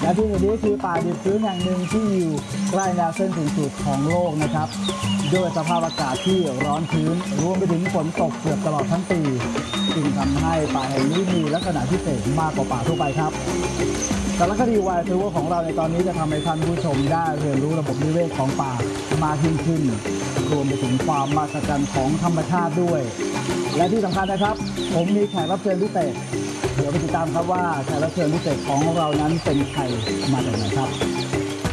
และที่นี้คือป่าดิบชื้นแห่งหนึ่งที่อยู่ใกล้แนวเส้นศูนย์สูตรของโลกนะครับด้วยสภาพอากาศที่ร้อนชื้นรวมไปถึงฝนตกเกือบตลอดทั้งปีจึงทำให้ป่าแห่งนี้มีลักษณะพิเศษมากกว่าป่าทั่วไปครับสารคดี Wild Tour ของเราในตอนนี้จะทำให้ท่านผู้ชมได้เรียนรู้ระบบนิเวศของป่ามากยิ่งขึ้นรวมไปถึงความมหัศจรรย์ของธรรมชาติด้วยและที่สำคัญนะครับผมมีแขกรับเชิญพิเศษเดี๋ยวไปติดตามครับว่าแขกรับเชิญพิเศษของเรานั้นเป็นใครมาจากไหนครับ